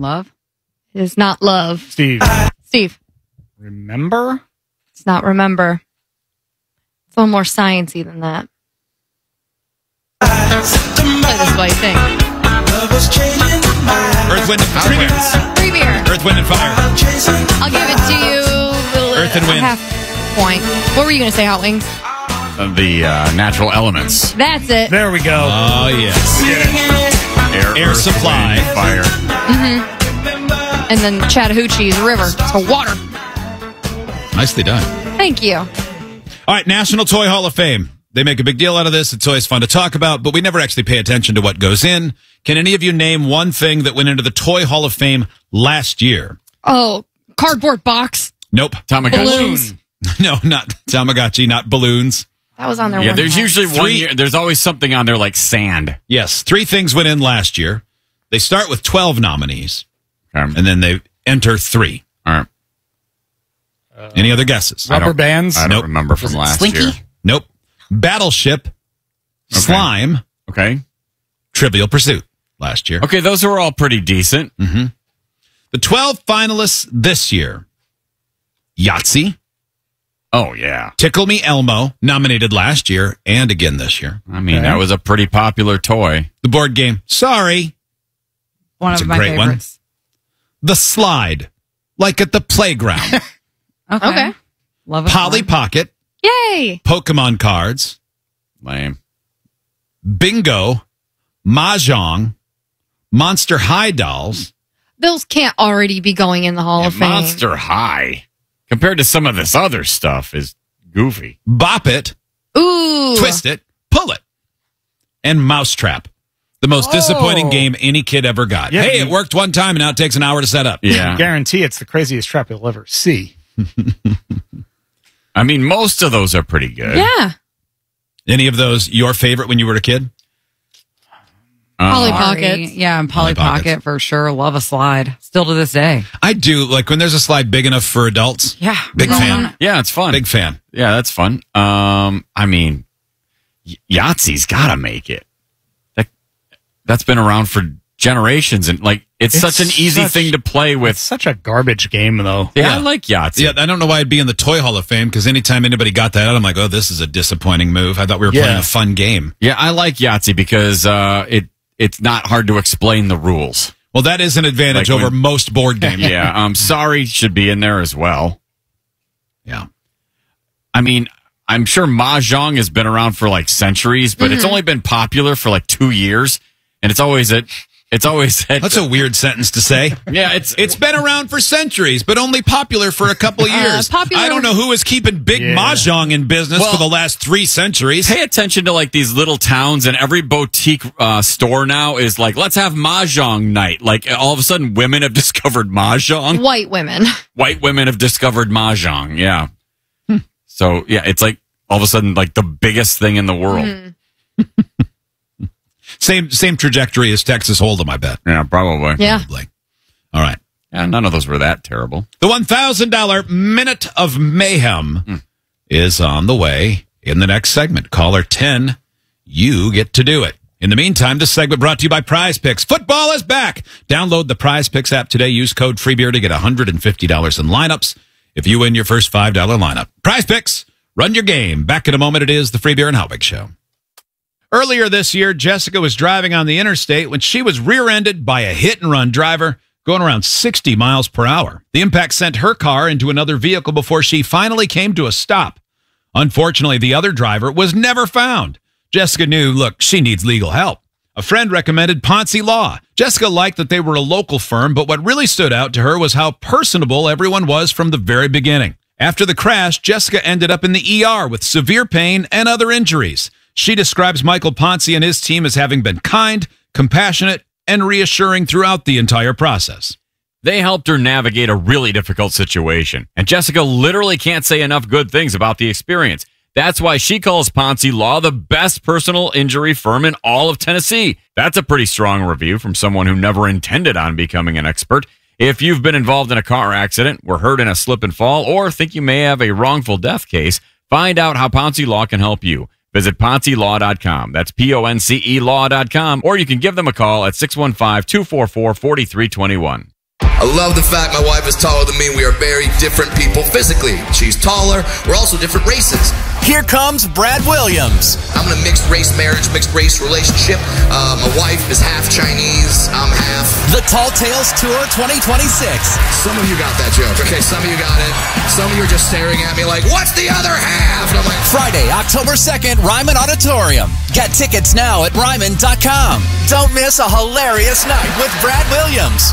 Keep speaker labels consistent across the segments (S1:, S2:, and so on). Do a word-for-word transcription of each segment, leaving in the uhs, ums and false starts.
S1: Love?
S2: It is not love.
S3: Steve.
S2: Steve.
S3: Remember?
S2: It's not remember. It's a little more sciencey than that. Play this white thing.
S4: Earth, Wind, and Fire.
S2: Free beer.
S4: Earth, Wind, and Fire.
S2: I'll give it to you.
S4: Earth and Wind.
S2: Half point. What were you going to say, Hot Wings?
S5: Uh, the uh, natural elements.
S2: That's it.
S3: There we go.
S4: Oh, yes.
S5: Air,
S4: Air
S5: earth,
S4: supply.
S5: wind, fire.
S2: Mm-hmm. And then Chattahoochee is a river. So water.
S4: Nicely done.
S2: Thank you.
S4: All right, National Toy Hall of Fame. They make a big deal out of this. It's always fun to talk about, but we never actually pay attention to what goes in. Can any of you name one thing that went into the Toy Hall of Fame last year?
S2: Oh, cardboard box.
S4: Nope.
S5: Tamagotchi.
S2: Balloons.
S4: No, not Tamagotchi, not balloons.
S2: That was on there.
S5: Yeah,
S2: one
S5: there's
S2: time.
S5: usually one
S4: Three-
S5: year. There's always something on there like sand.
S4: Yes, three things went in last year. They start with twelve nominees,
S5: Um,
S4: and then they enter three.
S5: all right.
S4: Any other guesses?
S5: I
S3: Rubber
S5: don't-
S3: bands.
S5: I don't
S4: Nope.
S5: remember from last
S1: Slinky?
S5: year.
S4: Nope. Battleship, Slime,
S5: Okay.
S4: Trivial Pursuit last year.
S5: Okay, those were all pretty decent.
S4: The twelve finalists this year: Yahtzee,
S5: Oh, yeah.
S4: Tickle Me Elmo, nominated last year and again this year.
S5: I mean,
S3: Okay.
S5: that was a pretty popular toy.
S4: The board game, Sorry,
S1: One
S4: It's
S1: of
S4: a
S1: my
S4: great one.
S1: favorites.
S4: The Slide, like at the playground.
S1: Okay.
S2: Okay.
S1: Love it.
S4: Polly Pocket,
S2: Yay.
S4: Pokemon cards,
S5: Lame.
S4: Bingo, Mahjong, Monster High dolls.
S2: Those can't already be going in the Hall
S5: Yeah,
S2: of Fame.
S5: Monster High, compared to some of this other stuff, is goofy.
S4: Bop It,
S2: Ooh.
S4: Twist It, Pull It, and Mousetrap. The most
S3: Oh.
S4: disappointing game any kid ever got.
S3: Yeah,
S4: hey,
S3: you-
S4: it worked one time and now it takes an hour to set up.
S5: Yeah.
S3: Guarantee it's the craziest trap you'll ever see.
S5: I mean, most of those are pretty good.
S2: Yeah.
S4: Any of those your favorite when you were a kid?
S5: Uh,
S2: Polly
S1: Sorry.
S2: Pockets.
S1: Yeah, and Polly,
S4: Polly Pockets.
S1: Pocket for sure. Love a slide. Still to this day.
S4: I do. Like when there's a slide big enough for adults.
S1: Yeah.
S4: Big
S1: We're
S4: fan.
S1: on it.
S5: Yeah, it's fun.
S4: Big fan.
S5: Yeah, that's fun. Um, I mean, Y- Yahtzee's got to make it. That that's been around for generations, and like it's,
S3: It's
S5: such an easy
S3: such-
S5: thing to play
S3: It's
S5: with.
S3: such a garbage game, though.
S5: Yeah,
S4: Yeah.
S5: I like Yahtzee.
S4: Yeah, I don't know why I'd be in the Toy Hall of Fame because anytime anybody got that out, I'm like, oh, this is a disappointing move. I thought we were
S3: Yeah.
S4: playing a fun game.
S5: Yeah, I like Yahtzee because uh, it it's not hard to explain the rules.
S4: Well, that is an advantage
S5: Like
S4: over
S5: when-
S4: most board games.
S5: Yeah, um, sorry should be in there as well.
S4: Yeah.
S5: I mean, I'm sure Mahjong has been around for like centuries, but it's only been popular for like two years, and it's always at it's always at
S4: That's a weird sentence to say.
S5: yeah, it's
S4: It's been around for centuries, but only popular for a couple years.
S2: popular-
S4: I don't know who was keeping Big
S3: Yeah.
S4: Mahjong in business
S5: Well-
S4: for the last three centuries.
S5: pay attention to like these little towns, and every boutique uh, store now is like, let's have Mahjong night. Like all of a sudden, women have discovered Mahjong.
S2: White women.
S5: White women have discovered Mahjong. Yeah. So yeah, it's like all of a sudden like the biggest thing in the world.
S4: Same same trajectory as Texas Hold'em, I bet.
S5: Yeah, probably.
S2: Yeah.
S4: Probably. All right.
S5: Yeah, none of those were that terrible.
S4: The one thousand dollars Minute of Mayhem is on the way in the next segment. Caller ten, you get to do it. In the meantime, this segment brought to you by Prize Picks. Football is back. Download the Prize Picks app today. Use code FREEBEER to get one hundred fifty dollars in lineups if you win your first five dollars lineup. Prize Picks, run your game. Back in a moment, it is the Free Beer and Howbig Show. Earlier this year, Jessica was driving on the interstate when she was rear-ended by a hit-and-run driver going around sixty miles per hour. The impact sent her car into another vehicle before she finally came to a stop. Unfortunately, the other driver was never found. Jessica knew, look, she needs legal help. A friend recommended Ponzi Law. Jessica liked that they were a local firm, but what really stood out to her was how personable everyone was from the very beginning. After the crash, Jessica ended up in the E R with severe pain and other injuries. She describes Michael Ponzi and his team as having been kind, compassionate, and reassuring throughout the entire process.
S5: They helped her navigate a really difficult situation, and Jessica literally can't say enough good things about the experience. That's why she calls Ponzi Law the best personal injury firm in all of Tennessee. That's a pretty strong review from someone who never intended on becoming an expert. If you've been involved in a car accident, were hurt in a slip and fall, or think you may have a wrongful death case, find out how Ponzi Law can help you. Visit Ponzi Law dot com. That's P O N C E Law dot com. Or you can give them a call at six one five, two four four, four three two one.
S6: I love the fact my wife is taller than me. We are very different people physically. She's taller. We're also different races.
S7: Here comes Brad Williams.
S6: I'm in a mixed race marriage, mixed race relationship. Uh, my wife is half Chinese. I'm half.
S7: The Tall Tales Tour twenty twenty-six.
S6: Some of you got that joke. Okay, some of you got it. Some of you are just staring at me like, what's the other half? And I'm like,
S7: Friday, October second, Ryman Auditorium. Get tickets now at ryman dot com. Don't miss a hilarious night with Brad Williams.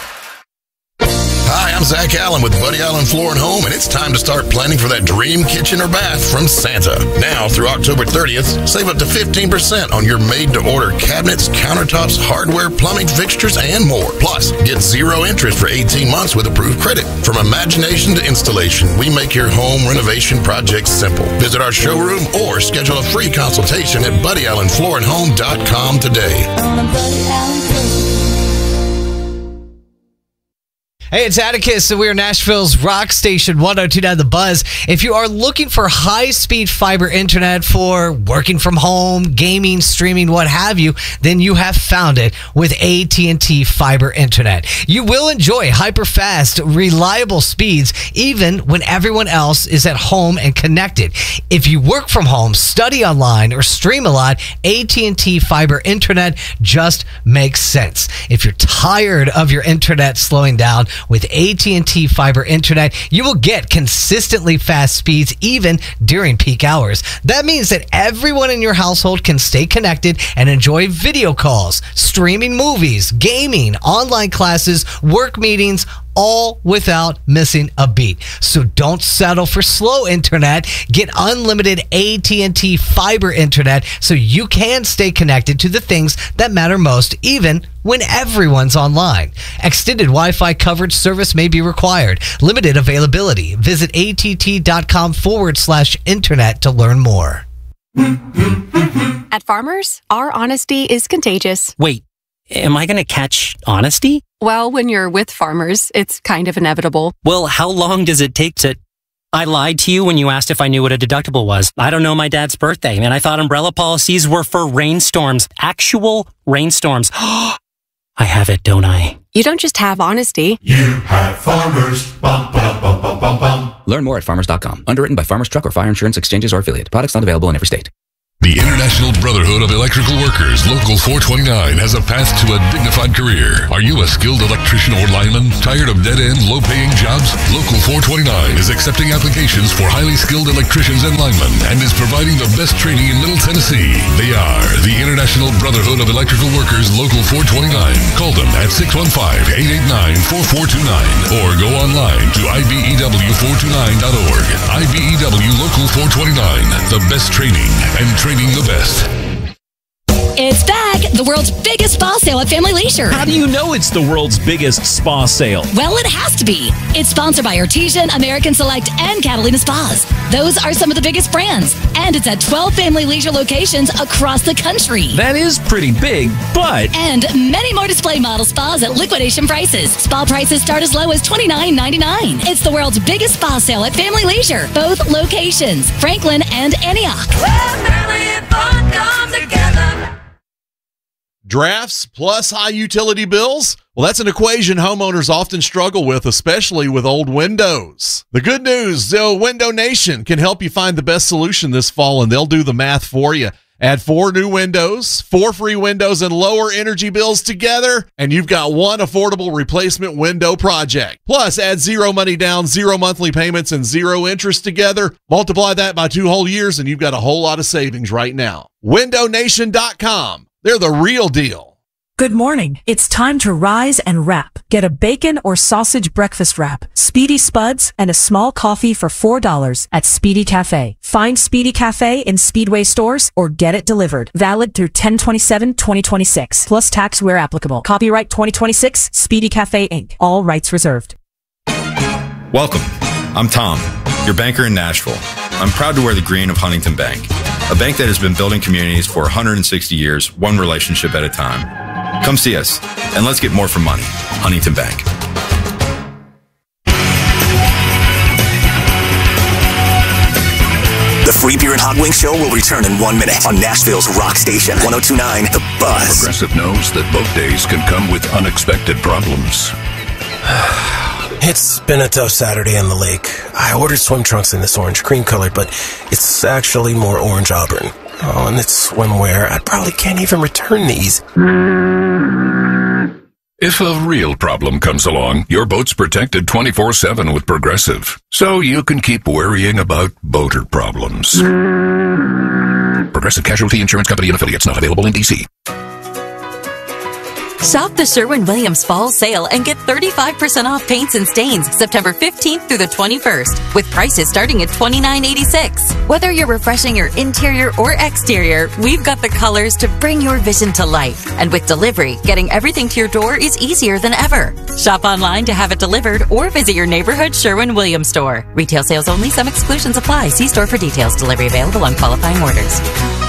S8: Hi, I'm Zach Allen with Buddy Allen Floor and Home, and it's time to start planning for that dream kitchen or bath from Santa. Now through October thirtieth, save up to fifteen percent on your made-to-order cabinets, countertops, hardware, plumbing fixtures, and more. Plus, get zero interest for eighteen months with approved credit. From imagination to installation, we make your home renovation projects simple. Visit our showroom or schedule a free consultation at buddy allen floor and home dot com today.
S9: Hey, it's Atticus, and we're Nashville's rock station, one oh two point nine The Buzz. If you are looking for high-speed fiber internet for working from home, gaming, streaming, what have you, then you have found it with A T and T Fiber Internet. You will enjoy hyper-fast, reliable speeds, even when everyone else is at home and connected. If you work from home, study online, or stream a lot, A T and T Fiber Internet just makes sense. If you're tired of your internet slowing down, with A T and T Fiber Internet, you will get consistently fast speeds even during peak hours. That means that everyone in your household can stay connected and enjoy video calls, streaming movies, gaming, online classes, work meetings, all without missing a beat. So don't settle for slow internet. Get unlimited A T and T Fiber Internet so you can stay connected to the things that matter most, even when everyone's online. Extended Wi-Fi coverage service may be required. Limited availability. Visit att.com forward slash internet to learn more.
S10: At Farmers, our honesty is contagious.
S11: Wait, am I going to catch honesty?
S10: Well, when you're with Farmers, it's kind of inevitable.
S11: Well, how long does it take to... I lied to you when you asked if I knew what a deductible was. I don't know my dad's birthday, and I thought umbrella policies were for rainstorms. Actual rainstorms. I have it, don't I?
S10: You don't just have honesty.
S12: You have Farmers. Bum, bum, bum, bum, bum, bum.
S13: Learn more at farmers dot com. Underwritten by Farmers Truck or Fire Insurance Exchanges or Affiliate. Products not available in every state.
S14: The International Brotherhood of Electrical Workers, Local four twenty-nine, has a path to a dignified career. Are you a skilled electrician or lineman? Tired of dead-end, low-paying jobs? Local four twenty-nine is accepting applications for highly skilled electricians and linemen and is providing the best training in Middle Tennessee. They are the International Brotherhood of Electrical Workers, Local four twenty-nine. Call them at six one five, eight eight nine, four four two nine or go online to I B E W four two nine dot org. I B E W Local four twenty-nine, the best training and training. The best.
S15: It's back! The world's biggest spa sale at Family Leisure.
S16: How do you know it's the world's biggest spa sale?
S15: Well, it has to be. It's sponsored by Artesian, American Select, and Catalina Spas. Those are some of the biggest brands. And it's at twelve Family Leisure locations across the country.
S16: That is pretty big, but...
S15: And many more display model spas at liquidation prices. Spa prices start as low as twenty-nine ninety-nine. It's the world's biggest spa sale at Family Leisure. Both locations, Franklin and Antioch.
S17: Where family and fun come together.
S18: Drafts plus high utility bills? Well, that's an equation homeowners often struggle with, especially with old windows. The good news, though, Window Nation can help you find the best solution this fall, and they'll do the math for you. Add four new windows, four free windows, and lower energy bills together, and you've got one affordable replacement window project. Plus, add zero money down, zero monthly payments, and zero interest together. Multiply that by two whole years, and you've got a whole lot of savings right now. window nation dot com. They're the real deal.
S19: Good morning. It's time to rise and wrap. Get a bacon or sausage breakfast wrap, Speedy Spuds, and a small coffee for four dollars at Speedy Cafe. Find Speedy Cafe in Speedway stores or get it delivered. Valid through ten twenty-seven twenty twenty-six. Plus tax where applicable. Copyright twenty twenty-six, Speedy Cafe, Incorporated. All rights reserved.
S20: Welcome. I'm Tom, your banker in Nashville. I'm proud to wear the green of Huntington Bank, a bank that has been building communities for one hundred sixty years, one relationship at a time. Come see us, and let's get more for money. Huntington Bank.
S21: The Free Beer and Hot Wings Show will return in one minute on Nashville's rock station, one oh two point nine The Buzz.
S14: Progressive knows that both days can come with unexpected problems.
S1: It's been a tough Saturday on the lake. I ordered swim trunks in this orange cream color, but it's actually more orange auburn. Oh, and it's swimwear. I probably can't even return these.
S22: If a real problem comes along, your boat's protected twenty-four seven with Progressive, so you can keep worrying about boater problems. Progressive Casualty Insurance Company and affiliates, not available in D C.
S23: Shop the Sherwin-Williams Fall Sale and get thirty-five percent off paints and stains September fifteenth through the twenty-first, with prices starting at twenty-nine eighty-six. Whether you're refreshing your interior or exterior, we've got the colors to bring your vision to life. And with delivery, getting everything to your door is easier than ever. Shop online to have it delivered or visit your neighborhood Sherwin-Williams store. Retail sales only. Some exclusions apply. See store for details. Delivery available on qualifying orders.